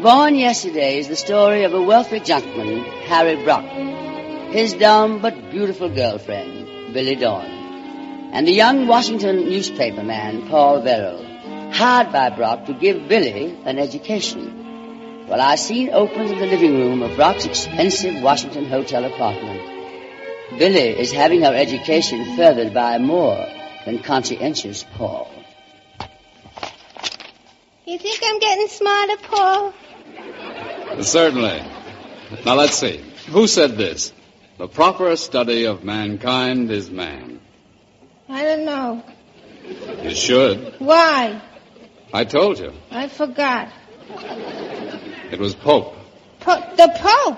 Born Yesterday is the story of a wealthy gentleman, Harry Brock, his dumb but beautiful girlfriend, Billy Dawn, and the young Washington newspaperman, Paul Verrill, hired by Brock to give Billy an education. Well, our scene opens in the living room of Brock's expensive Washington hotel apartment. Billy is having her education furthered by more than conscientious Paul. You think I'm getting smarter, Paul? Certainly. Now, let's see. Who said this? The proper study of mankind is man. I don't know. You should. Why? I told you. I forgot. It was Pope. The Pope?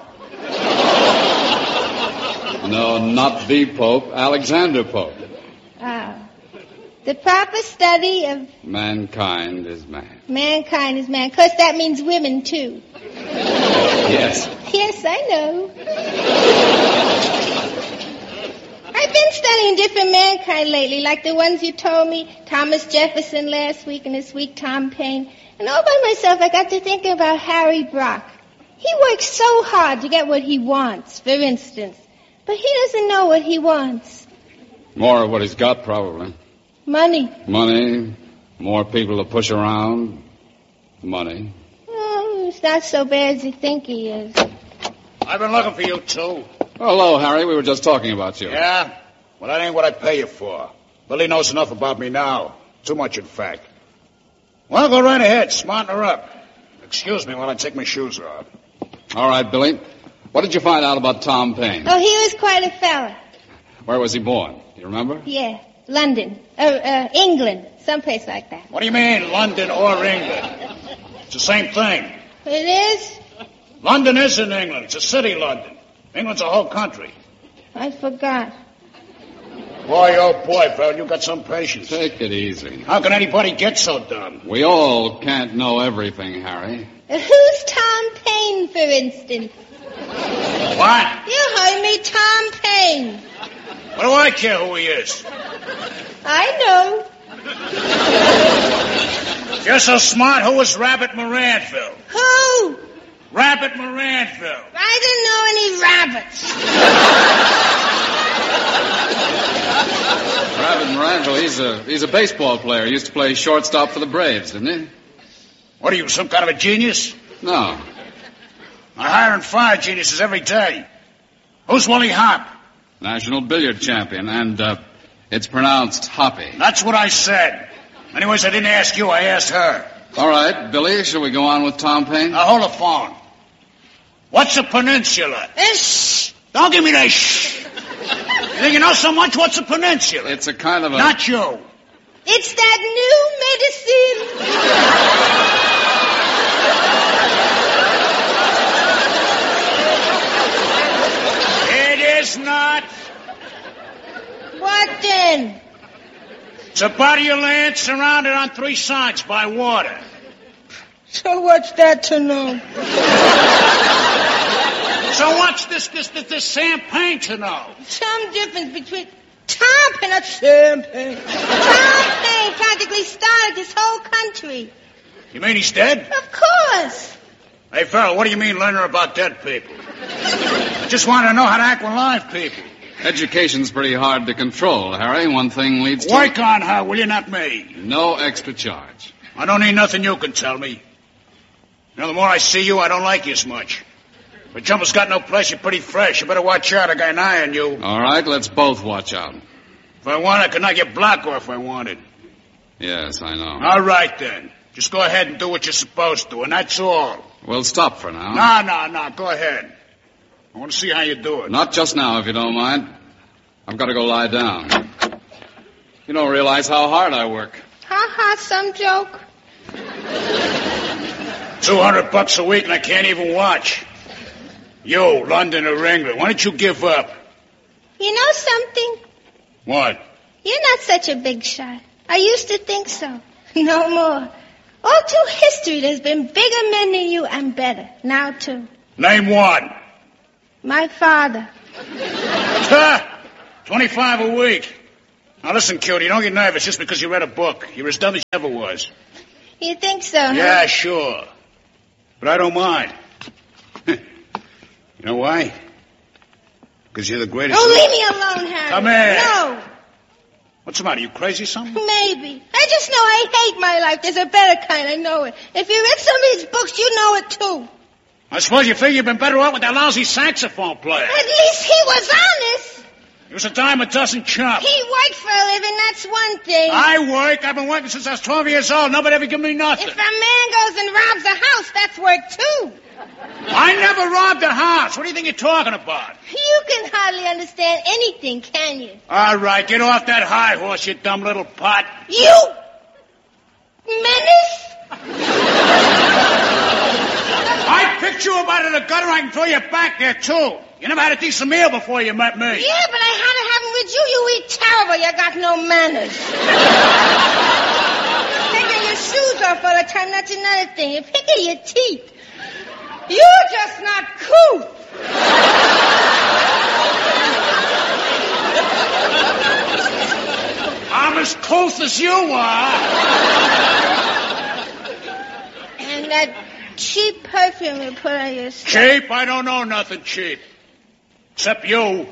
No, not the Pope. Alexander Pope. The proper study of... Mankind is man. Mankind is man. 'Cause that means women, too. Yes. Yes, I know. I've been studying different mankind lately, like the ones you told me, Thomas Jefferson last week, and this week Tom Paine. And all by myself, I got to thinking about Harry Brock. He works so hard to get what he wants, for instance. But he doesn't know what he wants. More of what he's got, probably. Money. Money, more people to push around, money. Oh, he's not so bad as you think he is. I've been looking for you, too. Hello, Harry. We were just talking about you. Yeah? Well, that ain't what I pay you for. Billy knows enough about me now. Too much, in fact. Well, go right ahead. Smarten her up. Excuse me while I take my shoes off. All right, Billy. What did you find out about Tom Paine? Oh, he was quite a fella. Where was he born? Do you remember? Yeah, London. England. Someplace like that. What do you mean, London or England? It's the same thing. It is? London is in England. It's a city, London. England's a whole country. I forgot. Boy, oh boy, Farrell, you got some patience. Take it easy. How can anybody get so dumb? We all can't know everything, Harry. Who's Tom Paine, for instance? What? You heard me, Tom Paine. What do I care who he is? I know. If you're so smart, who was Rabbit Moranville? Who? Rabbit Moranville. I didn't know any rabbits. Rabbit Moranville, he's a baseball player. He used to play shortstop for the Braves, didn't he? What are you, some kind of a genius? No. I hire and fire geniuses every day. Who's Willie Hop? National billiard champion, and it's pronounced Hoppy. That's what I said. Anyways, I didn't ask you, I asked her. All right, Billy, shall we go on with Tom Paine? Now, hold the phone. What's a peninsula? Shh. Don't give me that shh. You think you know so much? What's a peninsula? It's a kind of a... Not you. It's that new medicine. It is not. What then? It's a body of land surrounded on 3 sides by water. So what's that to know? So what's this champagne to know? Some difference between Tom and a champagne. Tom Paine practically started this whole country. You mean he's dead? Of course. Hey, Farrell, what do you mean learning about dead people? I just want to know how to act with live people. Education's pretty hard to control, Harry. One thing leads to... Work on her, will you, not me? No extra charge. I don't need nothing you can tell me. You know, the more I see you, I don't like you as much. But Jumpers got no place, you're pretty fresh. You better watch out, I got an eye on you. All right, let's both watch out. If I want, I could knock your block off if I wanted. Yes, I know. All right, then. Just go ahead and do what you're supposed to, and that's all. We'll stop for now. No, go ahead. I want to see how you do it. Not just now, if you don't mind. I've got to go lie down. You don't realize how hard I work. Ha, some joke. $200 a week and I can't even watch. You, London or England, why don't you give up? You know something? What? You're not such a big shot. I used to think so. No more. All through history, there's been bigger men than you and better. Now, too. Name one. My father. 25 a week. Now, listen, cutie, don't get nervous just because you read a book. You're as dumb as you ever was. You think so, huh? Yeah, sure. But I don't mind. You know why? Because you're the greatest... Oh, leave me alone, Harry. Come here. No. What's the matter? You crazy or something? Maybe. I just know I hate my life. There's a better kind. I know it. If you read some of these books, you know it, too. I suppose you figure you've been better off with that lousy saxophone player. At least he was honest. He was a dime a dozen chump. He worked for a living, that's one thing. I work. I've been working since I was 12 years old. Nobody ever give me nothing. If a man goes and robs a house, that's work, too. I never robbed a house. What do you think you're talking about? You can hardly understand anything, can you? All right, get off that high horse, you dumb little pot. You menace? I picked you up out of the gutter. I can throw you back there, too. You never had a decent meal before you met me. Yeah, but I had to have them with you. You eat terrible. You got no manners. Taking your shoes off all the time, that's another thing. You're picking your teeth. You're just not cool. I'm as close as you are. And that cheap perfume you put on your skin. Cheap? I don't know nothing cheap. Except you.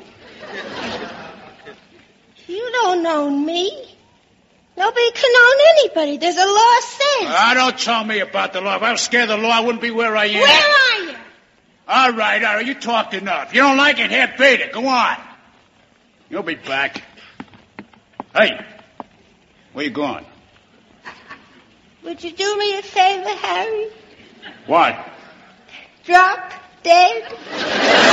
You don't know me. Nobody can own anybody. There's a law says. Don't tell me about the law. If I was scared of the law, I wouldn't be where I am. Where are you? All right. You talked enough. You don't like it? Here, beat it. Go on. You'll be back. Hey, where you going? Would you do me a favor, Harry? What? Drop dead?